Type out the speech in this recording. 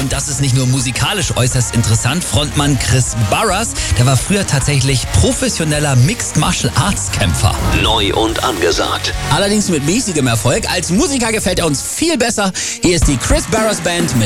Und das ist nicht nur musikalisch äußerst interessant. Frontmann Chris Burress, der war früher tatsächlich professioneller Mixed Martial Arts Kämpfer. Neu und angesagt. Allerdings mit mäßigem Erfolg. Als Musiker gefällt er uns viel besser. Hier ist die Chris Burress Band mit